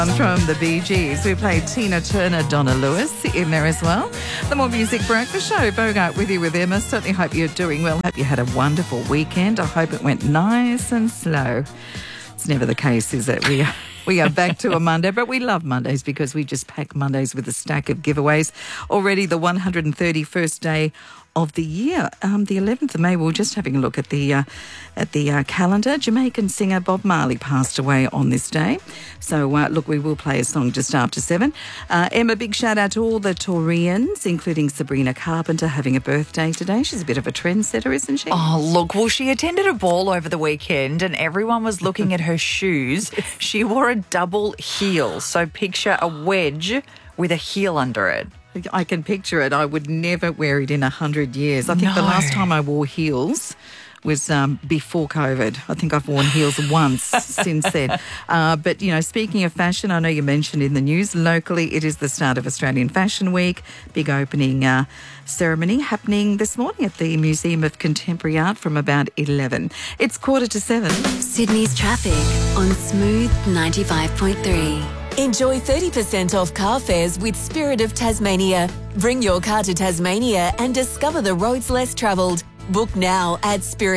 From the Bee Gees, we played Tina Turner, Donna Lewis in there as well. The More Music Breakfast Show, Bogart with you with Emma. Certainly hope you're doing well. Hope you had a wonderful weekend. I hope it went nice and slow. It's never the case, is it? We are back to a Monday, but we love Mondays because we just pack Mondays with a stack of giveaways. Already the 131st day of the year, the 11th of May. We were just having a look at the calendar. Jamaican singer Bob Marley passed away on this day. So, look, we will play a song just after 7. Emma, big shout out to all the Taurians, including Sabrina Carpenter, having a birthday today. She's a bit of a trendsetter, isn't she? Oh, look, well, she attended a ball over the weekend and everyone was looking at her shoes. She wore a double heel, so picture a wedge with a heel under it. I can picture it. I would never wear it in 100 years. I think the last time I wore heels was before COVID. I think I've worn heels once since then. But, you know, speaking of fashion, I know you mentioned in the news, locally it is the start of Australian Fashion Week. Big opening ceremony happening this morning at the Museum of Contemporary Art from about 11. It's 6:45. Sydney's traffic on Smooth 95.3. Enjoy 30% off car fares with Spirit of Tasmania. Bring your car to Tasmania and discover the roads less travelled. Book now at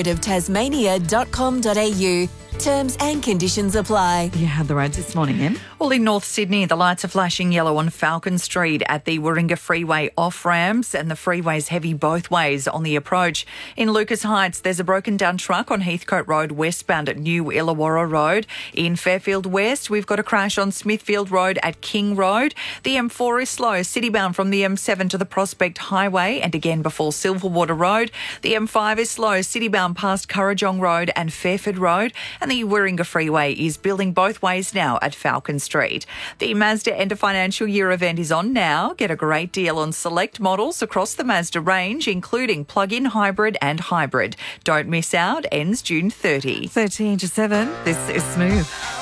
spiritoftasmania.com.au. Terms and conditions apply. You had the roads this morning, Em? Well, in North Sydney, the lights are flashing yellow on Falcon Street at the Warringah Freeway off-ramps, and the freeway's heavy both ways on the approach. In Lucas Heights, there's a broken-down truck on Heathcote Road westbound at New Illawarra Road. In Fairfield West, we've got a crash on Smithfield Road at King Road. The M4 is slow, citybound from the M7 to the Prospect Highway and again before Silverwater Road. The M5 is slow, citybound past Currajong Road and Fairford Road. And the Warringah Freeway is building both ways now at Falcon Street. The Mazda End of Financial Year event is on now. Get a great deal on select models across the Mazda range, including plug-in hybrid and hybrid. Don't miss out. Ends June 30. 13 to 7. This is Smooth.